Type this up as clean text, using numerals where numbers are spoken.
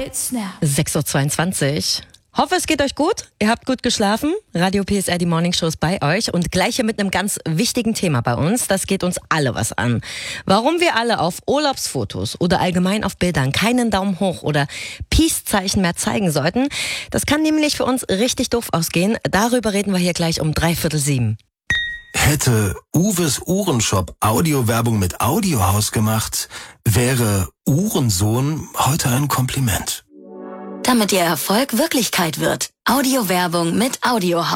It's now. 6:22 Uhr. Hoffe, es geht euch gut. Ihr habt gut geschlafen. Radio PSR, die Morningshow ist bei euch. Und gleich hier mit einem ganz wichtigen Thema bei uns. Das geht uns alle was an. Warum wir alle auf Urlaubsfotos oder allgemein auf Bildern keinen Daumen hoch oder Peace-Zeichen mehr zeigen sollten, das kann nämlich für uns richtig doof ausgehen. Darüber reden wir hier gleich um 6:45. Hätte Uwes Uhrenshop Audiowerbung mit Audiohaus gemacht, wäre Uhrensohn heute ein Kompliment. Damit Ihr Erfolg Wirklichkeit wird. Audiowerbung mit Audiohaus.